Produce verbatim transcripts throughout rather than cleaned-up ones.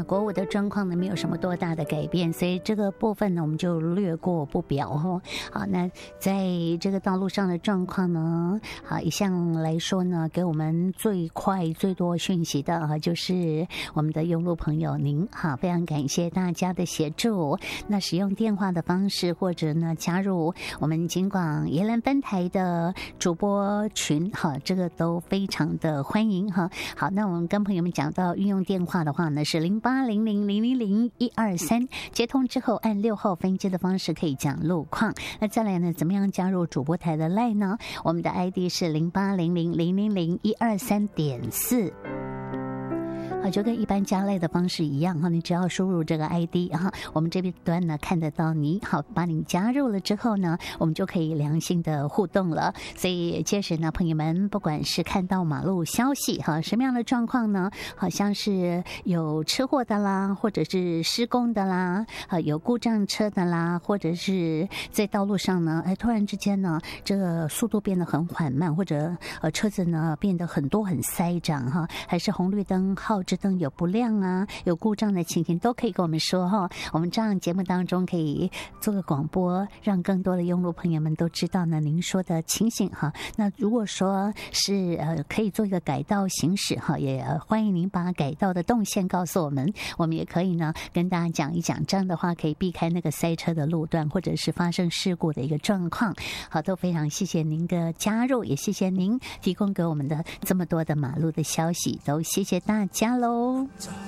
国五的状况呢没有什么多大的改变，所以这个部分呢我们就略过不表哦。好，那在这个道路上的状况呢，好，一向来说呢，给我们最快最多讯息的啊，就是我们的用路朋友您，好，非常感谢大家的协助。那使用电话的方式，或者呢加入我们警广宜兰分台的主播群，哈，这个都非常的欢迎哈。好，那我们跟朋友们讲到运用电话的话呢，是零八零零零零零一二三，接通之后按六号分机的方式可以讲路况。那再来呢，怎么样加入主播台的 LINE 呢？我们的 I D 是零八零零零零零一二三点四。好，就跟一般加赖的方式一样哈，你只要输入这个 I D 哈，我们这边端呢看得到你，好，把你加入了之后呢，我们就可以良性的互动了。所以届时呢，朋友们不管是看到马路消息哈，什么样的状况呢？好像是有车祸的啦，或者是施工的啦，啊，有故障车的啦，或者是在道路上呢，哎，突然之间呢，这个速度变得很缓慢，或者呃车子呢变得很多很塞张哈，还是红绿灯号志灯有不亮啊，有故障的情形都可以跟我们说哈。我们这样节目当中可以做个广播，让更多的用路朋友们都知道呢您说的情形哈。那如果说是呃可以做一个改道行驶哈，也欢迎您把改道的动线告诉我们，我们也可以呢跟大家讲一讲，这样的话可以避开那个塞车的路段，或者是发生事故的一个状况。好，都非常谢谢您的加入，也谢谢您提供给我们的这么多的马路的消息，都谢谢大家喽。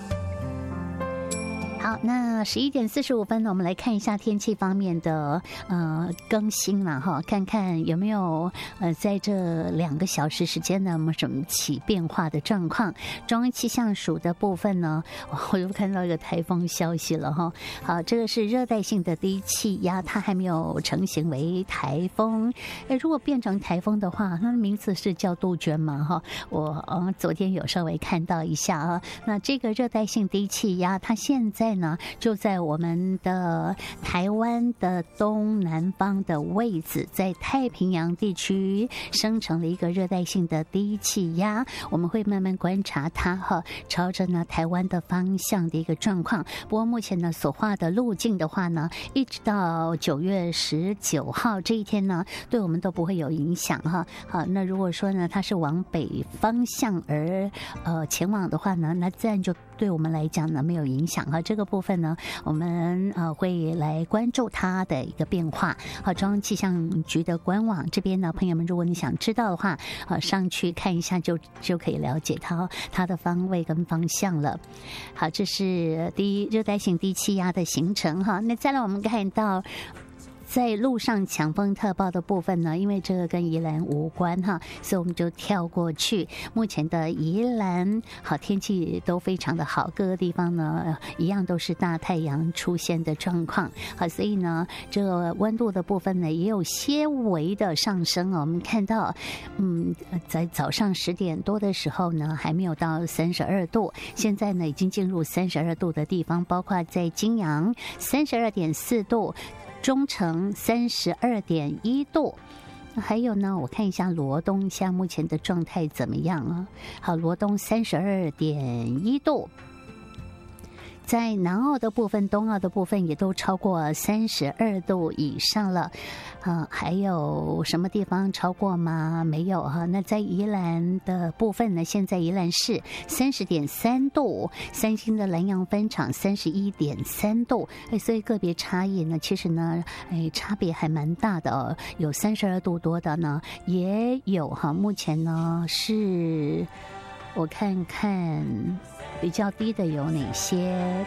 好，那十一点四十五分呢，我们来看一下天气方面的呃更新了哈，看看有没有呃在这两个小时时间呢，有没有什么起变化的状况。中央气象署的部分呢，我又看到一个台风消息了哈。好，这个是热带性的低气压，它还没有成型为台风。哎，如果变成台风的话，那名字是叫杜鹃嘛哈。我呃昨天有稍微看到一下啊，那这个热带性低气压，它现在呢就在我们的台湾的东南方的位置，在太平洋地区生成了一个热带性的低气压，我们会慢慢观察它哈，朝着呢台湾的方向的一个状况。不过目前呢所画的路径的话呢，一直到九月十九号这一天呢，对我们都不会有影响哈。好，那如果说呢它是往北方向而呃前往的话呢，那自然就对我们来讲呢没有影响哈。这个部分呢，我们呃会来关注它的一个变化。好，中央气象局的官网这边呢，朋友们，如果你想知道的话，呃上去看一下就就可以了解它它的方位跟方向了。好，这是第一热带性低气压的形成哈。那再来我们看到，在路上强风特报的部分呢，因为这个跟宜兰无关哈，所以我们就跳过去。目前的宜兰好天气都非常的好，各个地方呢一样都是大太阳出现的状况。好，所以呢这个温度的部分呢也有些微的上升哦。我们看到嗯在早上十点多的时候呢还没有到三十二度，现在呢已经进入三十二度的地方，包括在金阳三十二点四度，中城三十二点一度，还有呢，我看一下罗东现在目前的状态怎么样啊？好，罗东三十二点一度。在南澳的部分、东澳的部分也都超过三十二度以上了，啊，还有什么地方超过吗？没有哈。那在宜兰的部分呢？现在宜兰市三十点三度，三星的南洋分厂三十一点三度，哎，所以个别差异呢，其实呢，哎，差别还蛮大的哦。有三十二度多的呢，也有哈。目前呢是，我看看。比较低的有哪些？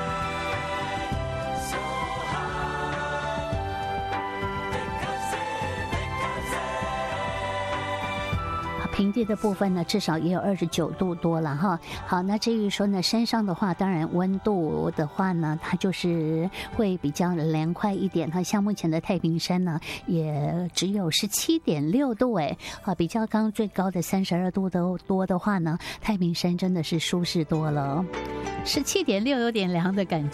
平地的部分呢，至少也有二十九度多了哈。好，那至于说呢，山上的话，当然温度的话呢，它就是会比较凉快一点哈。像目前的太平山呢，也只有十七点六度哎，啊，比较刚最高的三十二度都多的话呢，太平山真的是舒适多了。十七点六有点凉的感